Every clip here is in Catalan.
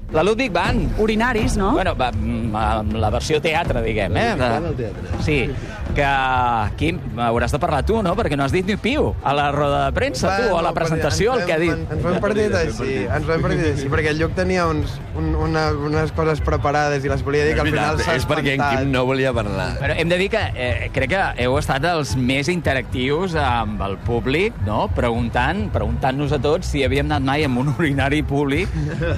La Ludwig Band. Urinaris, no? Bueno, la versió teatre, diguem, Sí, que aquí hauràs de parlar tu, no? Perquè no has dit ni piu a la roda de premsa, tu, o a la presentació, el que ha dit. Ens ho hem perdut així, perquè el Lluc tenia unes coses preparades i les volia dir, que al final s'ha espantat. És perquè en Quim no volia parlar. Però hem de dir que crec que heu estat els més interactius amb el públic, no? Preguntant-nos a tots si havíem anat mai en un urinari públic.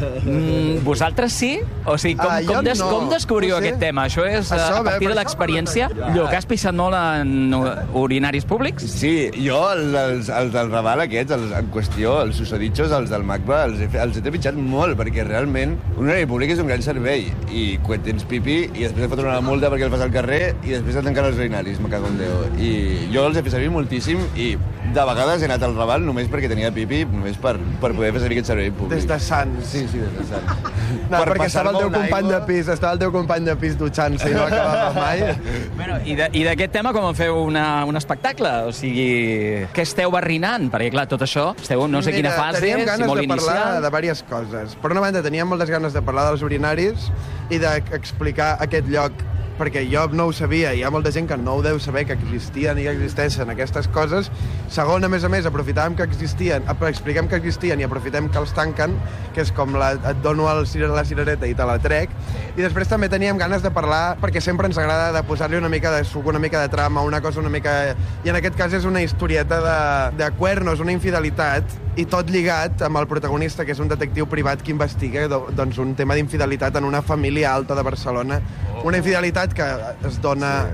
Vosaltres sí? O sigui, com descobriu aquest tema? Això és a partir de l'experiència? Lluc, has pixat molt en urinaris públics? Sí, jo els del Raval aquests, en qüestió, els susodichos, els del MACBA, els he trepitjat molt, perquè realment un urinari públic és un gran servei, i quan tens pipi, i després et foten una multa perquè el fas al carrer, i després et tanquen els urinaris, me cago en Déu. I jo els he fet servir moltíssim, i de vegades he anat al Raval només perquè tenia pipi, només per poder fer servir aquest servei públic. Des de Sants. Sí, des de Sants. No, perquè estava el teu company de pis dutxant-se i no acabava mai. Bueno, i d'aquest tema com feu un espectacle? O sigui, què esteu barrinant? Perquè, clar, tot això, esteu no sé quina fase, teníem ganes molt de parlar inicial. de diverses coses. Per una banda, teníem moltes ganes de parlar dels urinaris i d'explicar aquest lloc, perquè jo no ho sabia, hi ha molta gent que no ho deu saber, que existien i que existeixen aquestes coses. Segon, a més, aprofitem que existien, expliquem que existien i aprofitem que els tanquen, que és com et dono la cirereta i te la trec. I després també teníem ganes de parlar, perquè sempre ens agrada de posar-li una mica de suc, una mica de trama, una cosa una mica... I en aquest cas és una historieta de cuernos, una infidelitat, i tot lligat amb el protagonista, que és un detectiu privat que investiga doncs, un tema d'infidelitat en una família alta de Barcelona. Una infidelitat que es dona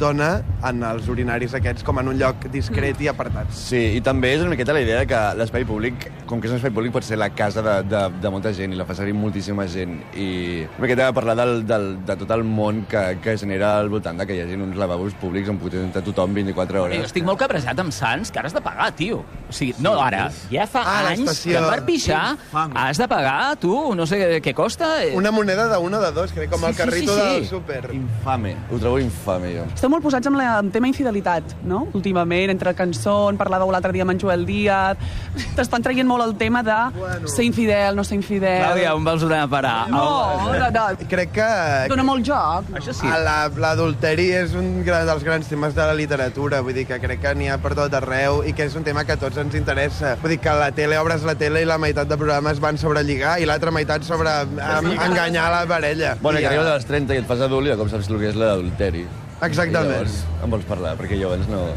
en els urinaris aquests com en un lloc discret i apartat. Sí, i també és una miqueta la idea que l'espai públic, com que és un espai públic, pot ser la casa de molta gent i la fa servir moltíssima gent. I una miqueta parlar de tot el món que genera al voltant que hi hagi uns lavabos públics on pot entrar tothom 24 hores. Jo estic molt cabrejat amb Sants, que ara has de pagar, tio. O sigui, no ara, ja fa anys que per pixar has de pagar, tu, no sé què costa. Una moneda de 1 o de 2, que com el carrito del súper. Infame, ho trobo infame, jo. Esteu molt posats amb el tema infidelitat, no? Últimament, entre cançons, parlàveu l'altre dia amb en Joel Díaz... T'estan traient molt el tema de ser infidel, no ser infidel... Clàudia, on vols anar a parar? No. Crec que... Dóna molt joc. Això sí. L'adulteri és un dels grans temes de la literatura, vull dir que crec que n'hi ha per tot arreu i que és un tema que a tots ens interessa. Vull dir que a la tele obres la tele i la meitat de programes van sobre lligar i l'altra meitat sobre enganyar la parella. Bueno, que arribes als 30 i et fas adult i com saps el que és l'adulteri. Exactament. I llavors em vols parlar, perquè jo abans no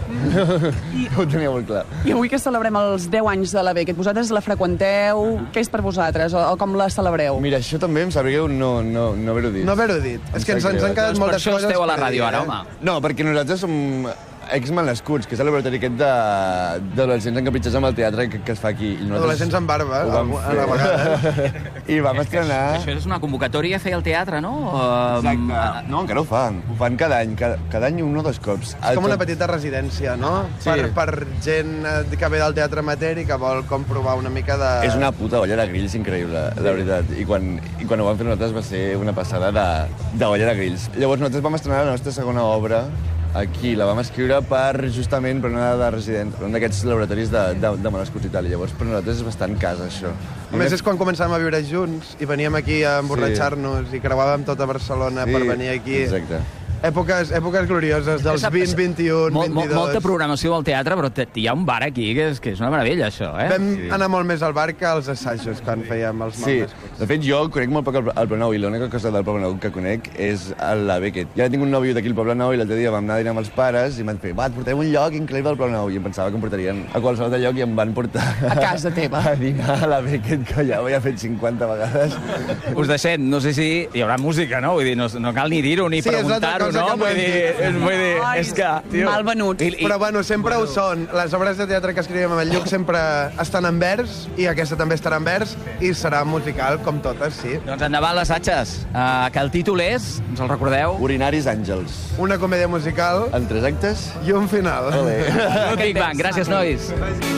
ho tenia molt clar. I avui que celebrem els 10 anys de la Beckett, vosaltres la freqüenteu? Què és per vosaltres? O com la celebreu? Mira, això també em sap greu no haver-ho dit. No haver-ho dit. És que ens han quedat moltes coses... Per això esteu a la ràdio ara, home. No, perquè nosaltres som ex-malnascuts, que és el laboratori aquest d'adolescents encapritxats amb el teatre que es fa aquí. Adolescents amb barba, a la vegada. I vam estrenar... Això és una convocatòria a fer al teatre, no? Exacte. No, encara ho fan. Ho fan cada any, cada any 1 o 2 cops. És com una petita residència, no? Sí. Per gent que ve del teatre amateur i que vol comprovar una mica de... És una puta olla de grills increïble, la veritat. I quan ho vam fer nosaltres va ser una passada d'olla de grills. Llavors nosaltres vam estrenar la nostra segona obra aquí, la vam escriure justament per una de residents, per un d'aquests laboratoris de malescuts i tal, i llavors per nosaltres és bastant casa, això. A més, és quan començàvem a viure junts i veníem aquí a emborratxar-nos i creuàvem tota Barcelona per venir aquí. Exacte. Èpoques glorioses dels 20, 21, 22... Molta programació al teatre, però hi ha un bar aquí que és una meravella, això, eh? Vam anar molt més al bar que als assajos quan fèiem els malescuts. De fet, jo conec molt poc el Poblenou i l'única cosa del Poblenou que conec és la Beckett. Ja tinc un nòvio d'aquí al Poblenou i l'altre dia vam anar a dinar amb els pares i m'han fet, et portem un lloc increïble al Poblenou, i em pensava que em portarien a qualsevol altre lloc i em van portar a casa teva a dinar a la Beckett, que ja ho havia fet 50 vegades. Us deixem, no sé si hi haurà música, no? Vull dir, no cal ni dir-ho ni preguntar-ho, no? Vull dir, és que... Mal venuts. Però bueno, sempre ho són. Les obres de teatre que escrivim amb el Lluc sempre estan en vers, i aquesta també estarà en vers, i serà musical, com totes, sí. Doncs endavant les atxes, que el títol és, ens el recordeu? Urinaris Àngels. Una comèdia musical... En 3 actes. I un final. Olé. Big Bang, gràcies, nois.